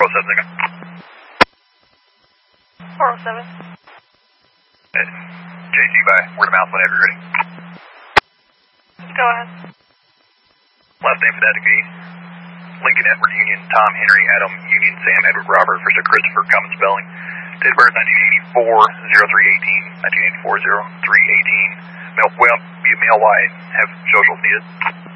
407 again. 407. JC by word of mouth whenever you're ready. Go ahead. Last name for that degree. Lincoln Edward Union, Tom Henry Adam Union Sam Edward Robert for Sir Christopher common spelling. Date of birth 1984 0318 1984 0318. Male white, have social needed.